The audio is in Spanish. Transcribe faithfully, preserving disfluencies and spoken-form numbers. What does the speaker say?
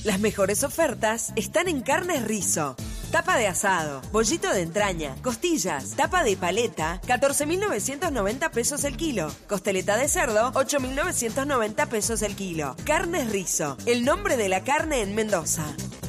Las mejores ofertas están en Carnes Rizo. Tapa de asado, bollito de entraña, costillas, tapa de paleta, catorce mil novecientos noventa pesos el kilo. Costeleta de cerdo, ocho mil novecientos noventa pesos el kilo. Carnes Rizo, el nombre de la carne en Mendoza.